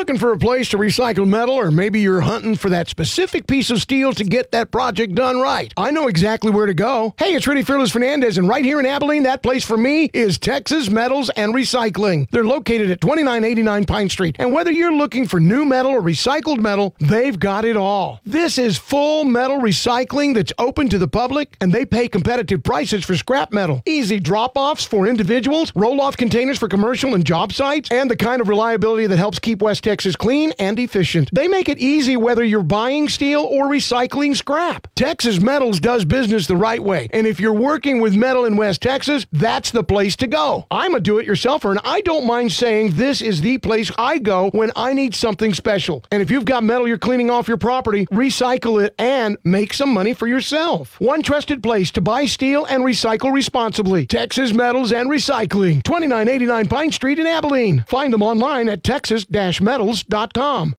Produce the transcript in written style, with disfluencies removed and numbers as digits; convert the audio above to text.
looking for a place to recycle metal, or maybe you're hunting for that specific piece of steel to get that project done right, I know exactly where to go. Hey, it's Rudy Fearless Fernandez, and right here in Abilene, that place for me is Texas Metals and Recycling. They're located at 2989 Pine Street, and whether you're looking for new metal or recycled metal, they've got it all. This is full metal recycling that's open to the public, and they pay competitive prices for scrap metal. Easy drop-offs for individuals, roll-off containers for commercial and job sites, and the kind of reliability that helps keep West Texas clean and efficient. They make it easy whether you're buying steel or recycling scrap. Texas Metals does business the right way, and if you're working with metal in West Texas, that's the place to go. I'm a do-it-yourselfer, and I don't mind saying this is the place I go when I need something special. And if you've got metal you're cleaning off your property, recycle it and make some money for yourself. One trusted place to buy steel and recycle responsibly. Texas Metals and Recycling, 2989 Pine Street in Abilene. Find them online at texas-metals.com.